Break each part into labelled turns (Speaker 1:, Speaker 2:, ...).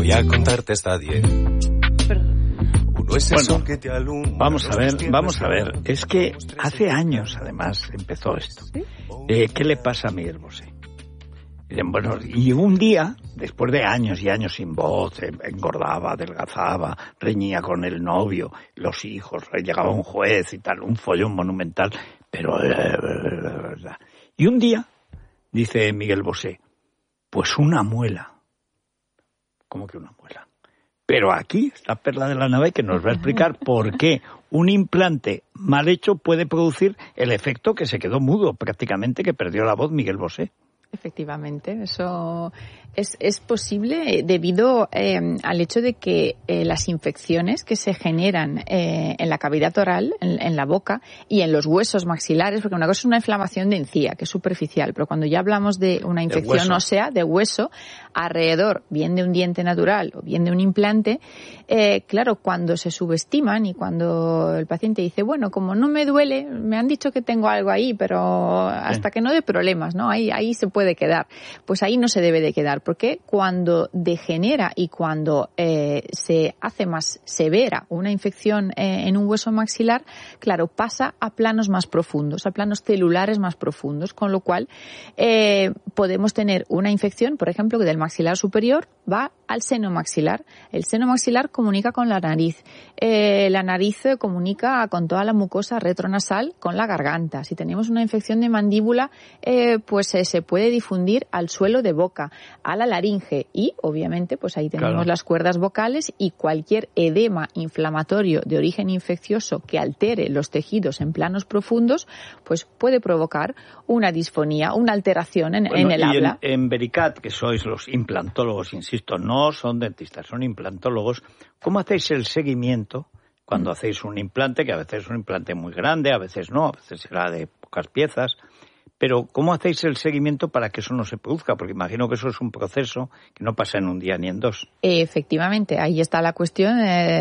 Speaker 1: Voy a contarte hasta 10. Uno es el sol que te alumbra.
Speaker 2: Vamos a ver. Es que hace años, además, empezó esto. ¿Qué le pasa a Miguel Bosé? Bueno, y un día, después de años y años sin voz, engordaba, adelgazaba, reñía con el novio, los hijos, llegaba un juez y tal, un follón monumental, pero verdad. Y un día, dice Miguel Bosé, pues una muela. ¿Cómo que una muela? Pero aquí está Perla de la Nave que nos va a explicar por qué un implante mal hecho puede producir el efecto que se quedó mudo, prácticamente que perdió la voz Miguel Bosé.
Speaker 3: Efectivamente, eso es posible debido al hecho de que las infecciones que se generan en la cavidad oral, en la boca y en los huesos maxilares, porque una cosa es una inflamación de encía, que es superficial, pero cuando ya hablamos de una infección ósea, de hueso, alrededor, bien de un diente natural o bien de un implante, claro, cuando se subestiman y cuando el paciente dice, bueno, como no me duele, me han dicho que tengo algo ahí, pero hasta que no dé problemas, ¿no? Ahí se puede quedar. Pues ahí no se debe de quedar, porque cuando degenera y cuando se hace más severa una infección en un hueso maxilar, claro, pasa a planos más profundos, a planos celulares más profundos, con lo cual podemos tener una infección, por ejemplo, que del maxilar superior va al seno maxilar. El seno maxilar comunica con la nariz. La nariz comunica con toda la mucosa retronasal con la garganta. Si tenemos una infección de mandíbula, pues se puede difundir al suelo de boca, a la laringe y, obviamente, pues ahí tenemos las cuerdas vocales y cualquier edema inflamatorio de origen infeccioso que altere los tejidos en planos profundos, pues puede provocar una disfonía, una alteración en el habla.
Speaker 2: En Vericat, que sois los implantólogos, insisto, no son dentistas, son implantólogos, ¿cómo hacéis el seguimiento cuando hacéis un implante, que a veces es un implante muy grande, a veces no, a veces será de pocas piezas? Pero ¿cómo hacéis el seguimiento para que eso no se produzca? Porque imagino que eso es un proceso que no pasa en un día ni en dos.
Speaker 3: Efectivamente, ahí está la cuestión.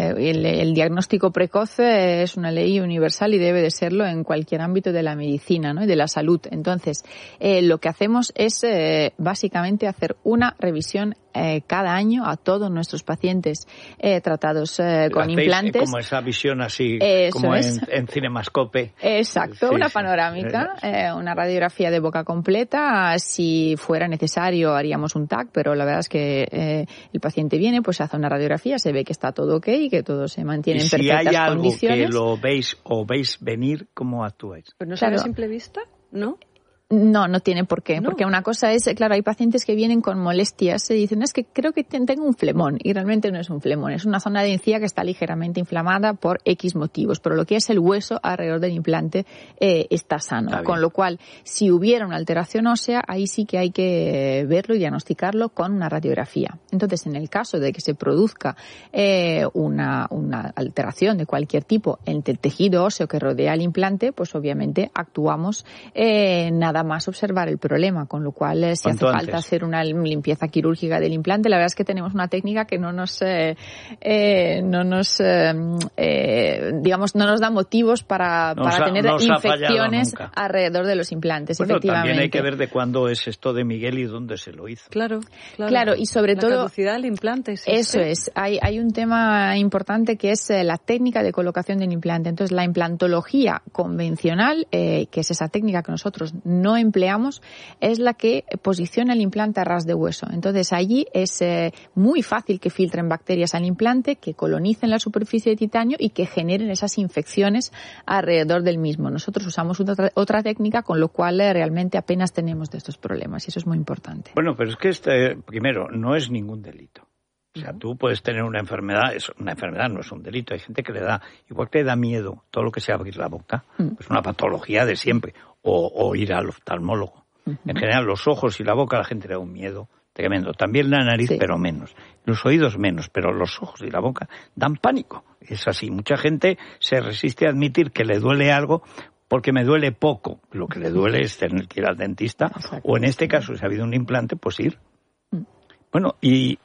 Speaker 3: El diagnóstico precoz es una ley universal y debe de serlo en cualquier ámbito de la medicina, ¿no? Y de la salud. Entonces, lo que hacemos es básicamente hacer una revisión cada año a todos nuestros pacientes tratados con implantes.
Speaker 2: Como esa visión así, como en Cinemascope.
Speaker 3: Exacto, sí, una panorámica, una radiografía de boca completa. Si fuera necesario haríamos un TAC, pero la verdad es que el paciente viene, pues hace una radiografía, se ve que está todo ok, que todo se mantiene en perfectas condiciones.
Speaker 2: Si hay algo que lo veis o veis venir, ¿cómo actuáis?
Speaker 4: Pues no sabe a simple vista, ¿no?
Speaker 3: No tiene por qué, porque una cosa es, claro, hay pacientes que vienen con molestias y dicen, es que creo que tengo un flemón, y realmente no es un flemón, es una zona de encía que está ligeramente inflamada por X motivos, pero lo que es el hueso alrededor del implante está sano, con lo cual, si hubiera una alteración ósea, ahí sí que hay que verlo y diagnosticarlo con una radiografía. Entonces, en el caso de que se produzca una alteración de cualquier tipo en el tejido óseo que rodea el implante, pues obviamente actuamos nada más observar el problema, con lo cual si hace falta hacer una limpieza quirúrgica del implante, la verdad es que tenemos una técnica que no nos da motivos para tener infecciones alrededor de los implantes.
Speaker 2: Bueno,
Speaker 3: efectivamente.
Speaker 2: También hay que ver de cuándo es esto de Miguel y dónde se lo hizo.
Speaker 4: Claro,
Speaker 3: y sobre todo
Speaker 4: la caducidad del implante.
Speaker 3: Eso es. Hay un tema importante que es la técnica de colocación del implante. Entonces, la implantología convencional, que es esa técnica que nosotros no empleamos, es la que posiciona el implante a ras de hueso. Entonces allí es muy fácil que filtren bacterias al implante, que colonicen la superficie de titanio y que generen esas infecciones alrededor del mismo. Nosotros usamos otra técnica, con lo cual realmente apenas tenemos de estos problemas y eso es muy importante.
Speaker 2: Bueno, pero es que primero, no es ningún delito. O sea, tú puedes tener una enfermedad no es un delito. Hay gente que le da, igual que le da miedo todo lo que sea abrir la boca, es una patología de siempre, o ir al oftalmólogo. En general, los ojos y la boca a la gente le da un miedo tremendo. También la nariz, pero menos. Los oídos menos, pero los ojos y la boca dan pánico. Es así. Mucha gente se resiste a admitir que le duele algo porque me duele poco. Lo que le duele es tener que ir al dentista, o en este caso, si ha habido un implante, pues ir. Bueno, y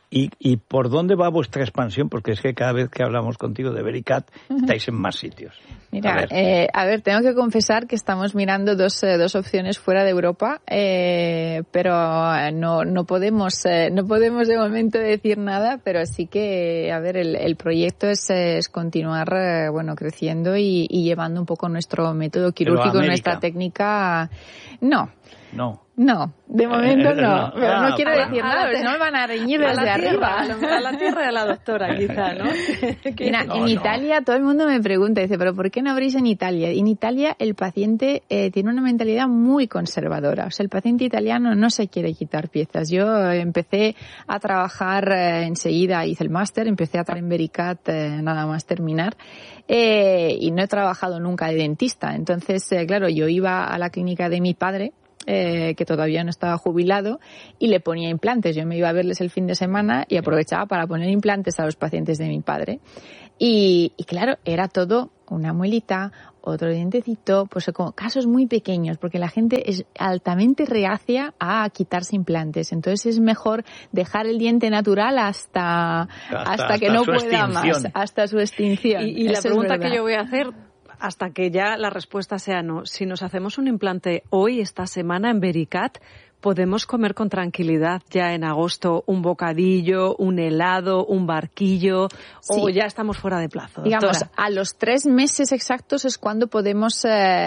Speaker 2: ¿Y por dónde va vuestra expansión? Porque es que cada vez que hablamos contigo de Vericat, estáis en más sitios.
Speaker 3: Mira, a ver, tengo que confesar que estamos mirando dos opciones fuera de Europa, pero no podemos de momento decir nada, pero sí que, a ver, el proyecto es continuar, creciendo y llevando un poco nuestro método quirúrgico, nuestra técnica. No, de momento no. Pero no quiero decir nada, no me van a reñir desde arriba.
Speaker 4: A la tierra y a la doctora, quizá, ¿no?
Speaker 3: Mira, en Italia todo el mundo me pregunta, dice, ¿pero por qué no abrís en Italia? En Italia el paciente tiene una mentalidad muy conservadora. O sea, el paciente italiano no se quiere quitar piezas. Yo empecé a trabajar enseguida, hice el máster, empecé a trabajar en Vericat nada más terminar. Y no he trabajado nunca de dentista. Entonces, claro, yo iba a la clínica de mi padre, que todavía no estaba jubilado, y le ponía implantes. Yo me iba a verles el fin de semana y aprovechaba para poner implantes a los pacientes de mi padre. Y claro, era todo una muelita, otro dientecito, pues como casos muy pequeños, porque la gente es altamente reacia a quitarse implantes. Entonces es mejor dejar el diente natural hasta que no pueda más, hasta su extinción.
Speaker 4: Y la pregunta que yo voy a hacer, hasta que ya la respuesta sea no, si nos hacemos un implante hoy, esta semana, en Vericat, ¿podemos comer con tranquilidad ya en agosto un bocadillo, un helado, un barquillo,
Speaker 3: sí,
Speaker 4: o ya estamos fuera de plazo?
Speaker 3: Digamos,
Speaker 4: doctora,
Speaker 3: a los 3 meses exactos es cuando podemos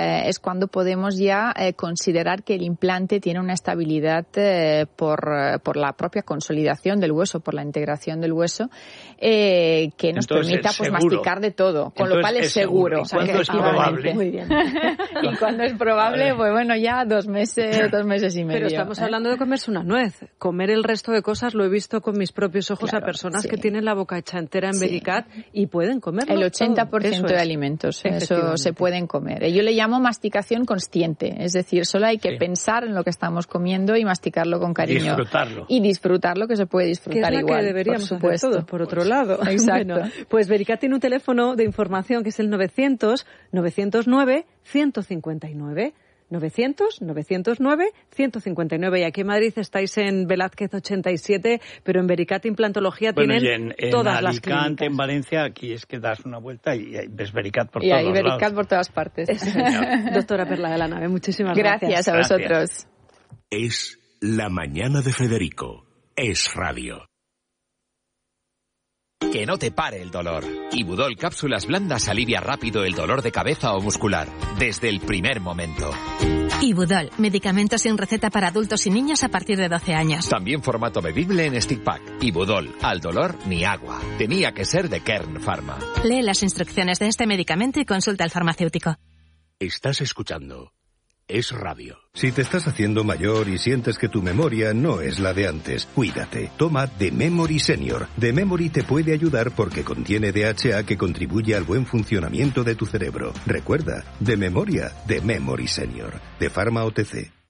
Speaker 3: ya considerar que el implante tiene una estabilidad por la propia consolidación del hueso, por la integración del hueso, que nos permita pues masticar de todo, con lo cual es seguro.
Speaker 2: ¿Cuándo es probable?
Speaker 3: Muy bien. Y cuando es probable, pues bueno, ya 2 meses y medio.
Speaker 4: Pero estamos hablando de comerse una nuez. Comer el resto de cosas lo he visto con mis propios ojos, claro, a personas que tienen la boca hecha entera en Vericat y pueden comerlo.
Speaker 3: El 80% de alimentos, eso se pueden comer. Yo le llamo masticación consciente, es decir, solo hay que pensar en lo que estamos comiendo y masticarlo con cariño.
Speaker 2: Y
Speaker 3: disfrutarlo, que se puede disfrutar igual.
Speaker 4: Que deberíamos
Speaker 3: por supuesto.
Speaker 4: hacer todos, por otro lado.
Speaker 3: Exacto.
Speaker 4: Bueno, pues Vericat tiene un teléfono de información que es el 900-909-159. 900-909-159, y aquí en Madrid estáis en Velázquez 87, pero en Vericat Implantología tienen todas las clínicas.
Speaker 2: En Alicante, en Valencia, aquí es que das una vuelta y ves Vericat por todos lados.
Speaker 3: Y hay Vericat por todas partes.
Speaker 4: Doctora Perla de la Nave, muchísimas gracias.
Speaker 3: Gracias a vosotros.
Speaker 5: Es La Mañana de Federico. Es radio.
Speaker 6: Que no te pare el dolor. Ibudol Cápsulas Blandas alivia rápido el dolor de cabeza o muscular, desde el primer momento.
Speaker 7: Ibudol, medicamento sin receta para adultos y niños a partir de 12 años.
Speaker 6: También formato bebible en stick pack. Ibudol, al dolor ni agua. Tenía que ser de Kern Pharma.
Speaker 7: Lee las instrucciones de este medicamento y consulta al farmacéutico.
Speaker 5: Estás escuchando Es radio.
Speaker 8: Si te estás haciendo mayor y sientes que tu memoria no es la de antes, cuídate. Toma The Memory Senior. The Memory te puede ayudar porque contiene DHA que contribuye al buen funcionamiento de tu cerebro. Recuerda, de memoria, The Memory Senior. De Pharma OTC.